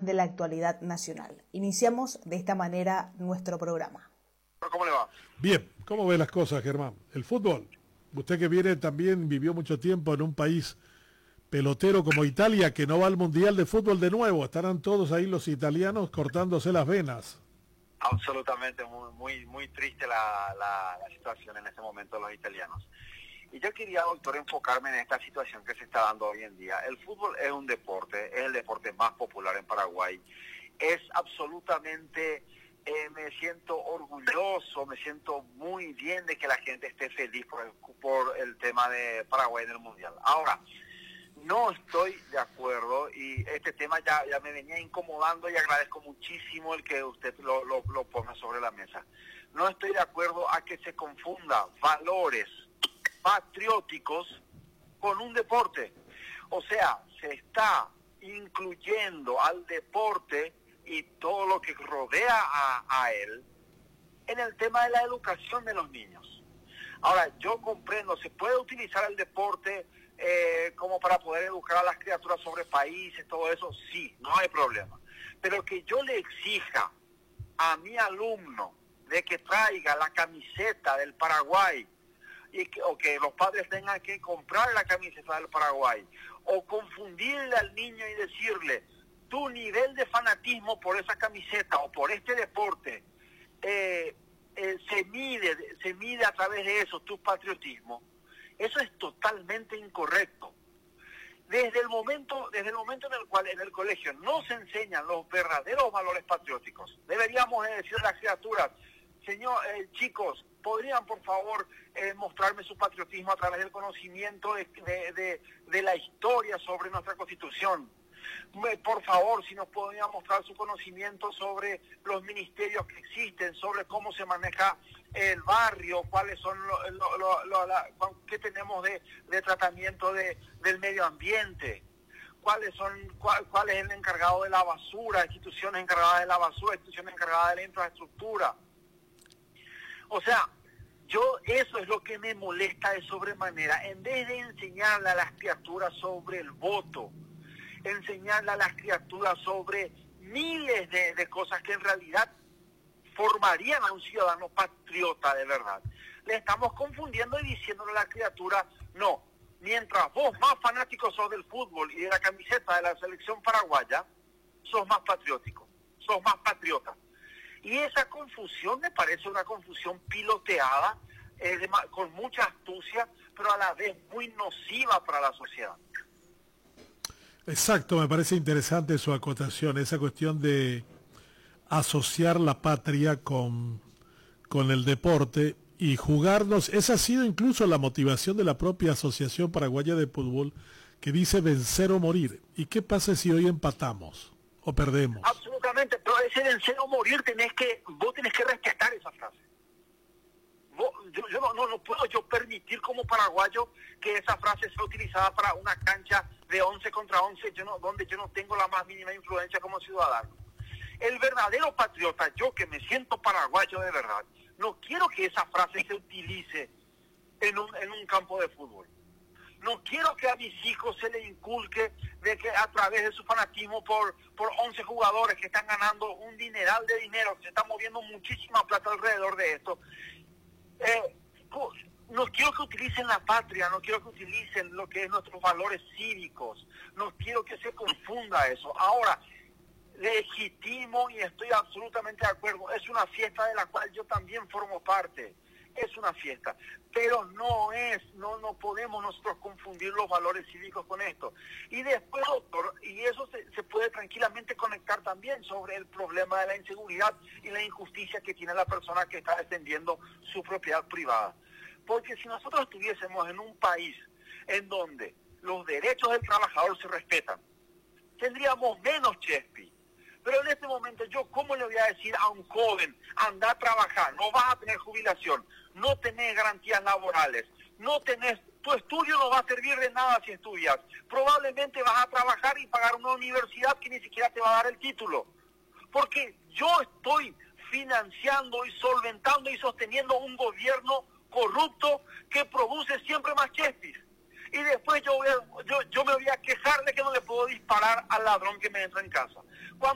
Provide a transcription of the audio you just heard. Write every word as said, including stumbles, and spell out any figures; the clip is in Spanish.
de la actualidad nacional. Iniciamos de esta manera nuestro programa. ¿Cómo le va? Bien, ¿cómo ve las cosas, Germán? El fútbol. Usted que viene también, vivió mucho tiempo en un país pelotero como Italia, que no va al Mundial de Fútbol de nuevo. Estarán todos ahí los italianos cortándose las venas. Absolutamente, muy muy, muy triste la, la, la situación en este momento de los italianos. Y yo quería, doctor, enfocarme en esta situación que se está dando hoy en día. El fútbol es un deporte, es el deporte más popular en Paraguay. Es absolutamente, eh, me siento orgulloso, me siento muy bien de que la gente esté feliz por el, por el tema de Paraguay en el Mundial. Ahora, no estoy de acuerdo y este tema ya, ya me venía incomodando y agradezco muchísimo el que usted lo, lo, lo ponga sobre la mesa. No estoy de acuerdo a que se confunda valores patrióticos con un deporte. O sea, se está incluyendo al deporte y todo lo que rodea a, a él en el tema de la educación de los niños. Ahora, yo comprendo, se puede utilizar el deporte eh, como para poder educar a las criaturas sobre países, todo eso, sí, no hay problema. Pero que yo le exija a mi alumno de que traiga la camiseta del Paraguay, y que, o que los padres tengan que comprar la camiseta del Paraguay, o confundirle al niño y decirle, tu nivel de fanatismo por esa camiseta o por este deporte eh, eh, se mide, se mide a través de eso, tu patriotismo. Eso es totalmente incorrecto. Desde el momento, desde el momento en el cual en el colegio no se enseñan los verdaderos valores patrióticos, deberíamos decir a las criaturas, señor, eh, chicos, ¿podrían por favor eh, mostrarme su patriotismo a través del conocimiento de, de, de, de la historia sobre nuestra Constitución? Por favor, si nos podrían mostrar su conocimiento sobre los ministerios que existen, sobre cómo se maneja el barrio, cuáles son lo, lo, lo, lo, la, qué tenemos de, de tratamiento de, del medio ambiente, cuáles son cuál, cuál es el encargado de la basura, instituciones encargadas de la basura, instituciones encargadas de la infraestructura. O sea, yo eso es lo que me molesta de sobremanera. En vez de enseñarle a las criaturas sobre el voto, enseñarle a las criaturas sobre miles de, de cosas que en realidad formarían a un ciudadano patriota de verdad, le estamos confundiendo y diciéndole a la criatura, no, mientras vos más fanático sos del fútbol y de la camiseta de la selección paraguaya, sos más patriótico, sos más patriota. Y esa confusión me parece una confusión piloteada, eh, de, con mucha astucia, pero a la vez muy nociva para la sociedad. Exacto, me parece interesante su acotación, esa cuestión de asociar la patria con, con el deporte y jugarnos. Esa ha sido incluso la motivación de la propia Asociación Paraguaya de Fútbol, que dice vencer o morir. ¿Y qué pasa si hoy empatamos o perdemos? Absolutamente, pero ese vencer o morir tenés que, vos tenés que respetar esa frase. Vos, yo yo no, no, no puedo yo permitir como paraguayo que esa frase sea utilizada para una cancha de once contra once, yo no, donde yo no tengo la más mínima influencia como ciudadano. El verdadero patriota, yo que me siento paraguayo de verdad, no quiero que esa frase se utilice en un, en un campo de fútbol. No quiero que a mis hijos se les inculque de que a través de su fanatismo por, por once jugadores que están ganando un dineral de dinero, se está moviendo muchísima plata alrededor de esto, eh, no quiero que utilicen la patria, no quiero que utilicen lo que es nuestros valores cívicos, no quiero que se confunda eso. Ahora, legítimo y estoy absolutamente de acuerdo, es una fiesta de la cual yo también formo parte, es una fiesta, pero no es, no, no podemos nosotros confundir los valores cívicos con esto. Y después, doctor, y eso se, se puede tranquilamente conectar también sobre el problema de la inseguridad y la injusticia que tiene la persona que está defendiendo su propiedad privada. Porque si nosotros estuviésemos en un país en donde los derechos del trabajador se respetan, tendríamos menos Chespi. Pero en este momento yo, ¿cómo le voy a decir a un joven, anda a trabajar, no vas a tener jubilación, no tenés garantías laborales, no tenés, tu estudio no va a servir de nada si estudias, probablemente vas a trabajar y pagar una universidad que ni siquiera te va a dar el título? Porque yo estoy financiando y solventando y sosteniendo un gobierno corrupto que produce siempre más chespis. Y después yo, voy a, yo, yo me voy a quejar de que no le puedo disparar al ladrón que me entra en casa.